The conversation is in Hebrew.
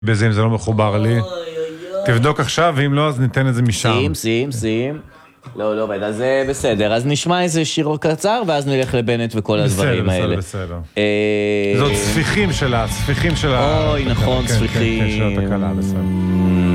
בזה אם זה לא מחובר לי. תבדוק עכשיו, ואם לא, אז ניתן את זה משם. שים. לא, אז זה בסדר. אז נשמע איזה שיר קצר, ואז נלך לבנט וכל הדברים האלה. בסדר. זאת ספיחים שלה. אוי, נכון, ספיחים. כן, של התקלה, בסדר.